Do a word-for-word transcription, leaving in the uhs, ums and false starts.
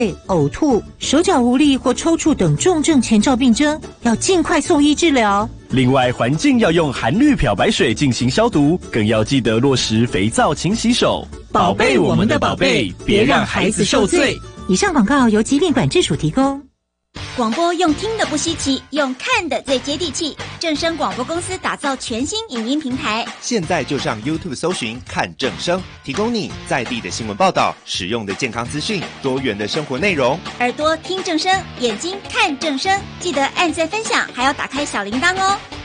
呕吐、手脚无力或抽搐等重症前兆病征，要尽快送医治疗。 另外，环境要用含氯漂白水进行消毒，更要记得落实肥皂勤洗手。 宝贝我们的宝贝，别让孩子受罪。 以上广告由疾病管制署提供。 广播用听的不稀奇，用看的最接地气。正声广播公司打造全新影音平台， 现在就上 YouTube 搜寻看正声，提供你在地的新闻报道、实用的健康资讯、多元的生活内容。 耳朵听正声，眼睛看正声，记得按赞分享，还要打开小铃铛哦。